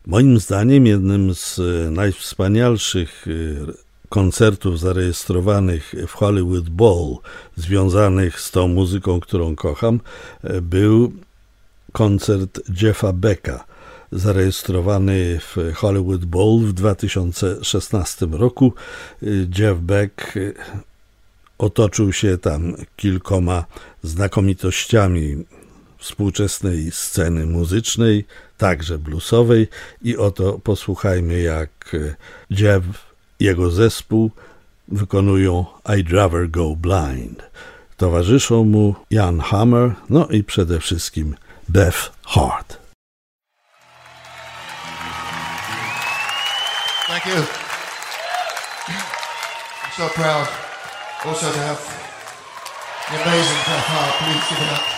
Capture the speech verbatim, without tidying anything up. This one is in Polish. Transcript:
Moim zdaniem jednym z najwspanialszych koncertów zarejestrowanych w Hollywood Bowl, związanych z tą muzyką, którą kocham, był koncert Jeffa Becka, zarejestrowany w Hollywood Bowl w dwa tysiące szesnastym roku. Jeff Beck otoczył się tam kilkoma znakomitościami współczesnej sceny muzycznej, także bluesowej, i oto posłuchajmy, jak Jeff i jego zespół wykonują I'd Rather Go Blind. Towarzyszą mu Jan Hammer, no i przede wszystkim Beth Hart. Thank you. I'm so proud also to have the amazing Beth Hart. Please give it up.